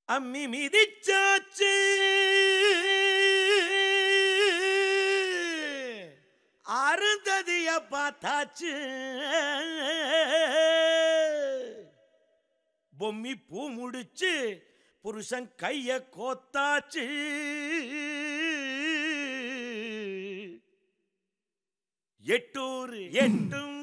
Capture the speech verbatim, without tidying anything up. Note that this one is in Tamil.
அம்மி மிதிச்சாச்சு அருந்ததிய பார்த்தாச்சு பொம்மி பூ முடிச்சு புருஷன் கைய கோத்தாச்சு எட்டூர் எட்டும்